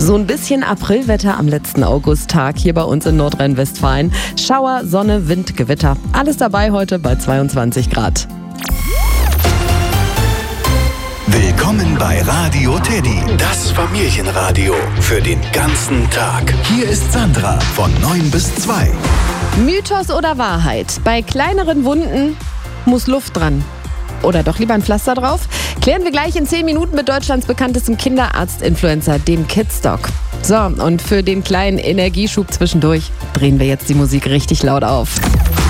So ein bisschen Aprilwetter am letzten Augusttag hier bei uns in Nordrhein-Westfalen. Schauer, Sonne, Wind, Gewitter. Alles dabei heute bei 22 Grad. Willkommen bei Radio Teddy, das Familienradio für den ganzen Tag. Hier ist Sandra von 9 bis 2. Mythos oder Wahrheit? Bei kleineren Wunden muss Luft dran. Oder doch lieber ein Pflaster drauf? Klären wir gleich in 10 Minuten mit Deutschlands bekanntestem Kinderarzt-Influencer, dem Kidsdoc. So, und für den kleinen Energieschub zwischendurch drehen wir jetzt die Musik richtig laut auf.